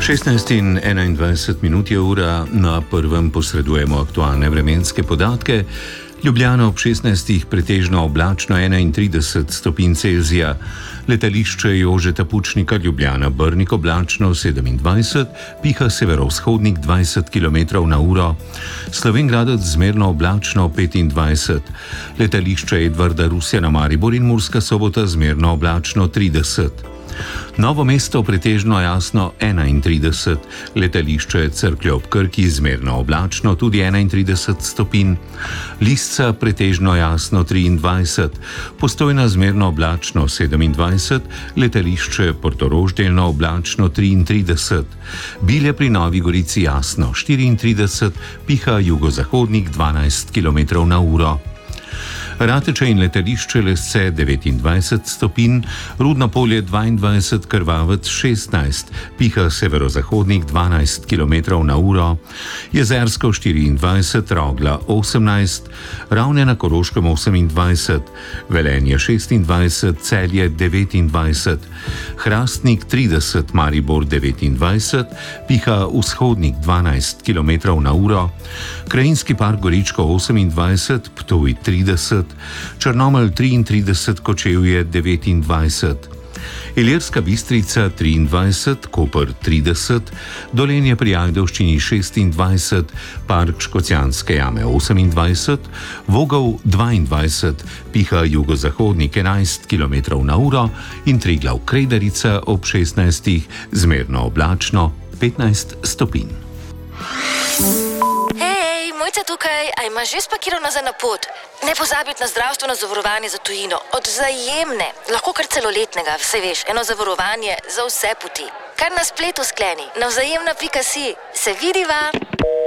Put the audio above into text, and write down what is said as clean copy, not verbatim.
16:21 je ura, na prvem posredujemo aktualne vremenske podatke. Ljubljana ob 16. pretežno oblačno 31 stopinj Celzija, letališče Jožeta Pučnika Ljubljana Brnik oblačno 27, piha severovzhodnik 20 km/h, Slovenj zmerno oblačno 25, letališče Edvarda Rusjana Maribor in Murska Sobota zmerno oblačno 30. Novo mesto pretežno jasno 31, letališče Cerklje ob Krki zmerno oblačno tudi 31 stopinj, Lisca pretežno jasno 23, Postojna zmerno oblačno 27, letališče Portorož delno oblačno 33, Bilje pri Novi Gorici jasno 34, piha jugozahodnik 12 km/h. Rateče in letališče Lesce 29 stopinj, Rudno Polje 22, Krvavec 16, piha severozahodnik 12 km/h, Jezersko 24, Rogla 18, Ravne na Koroškem 28, Velenje 26, Celje 29, Hrastnik 30, Maribor 29, piha vzhodnik 12 km/h, Krajinski park Goričko 28, Ptuj 30, Črnomelj 33, Kočevje 29, Ilirska Bistrica 23, Koper 30, Dolenje pri Ajdovščini 26, Park Škocjanske jame 28, Vogel 22, piha jugozahodnik 11 km/h in Triglav Kredarica ob 16, zmerno oblačno 15 stopinj. Mojca tukaj, a imaš že spakirano za napot? Ne pozabiti na zdravstveno zavarovanje za tujino. Od Vzajemne, lahko kar celoletnega, vse veš, eno zavarovanje za vse poti. Kar na spletu skleni, na vzajemna.si. Se vidiva?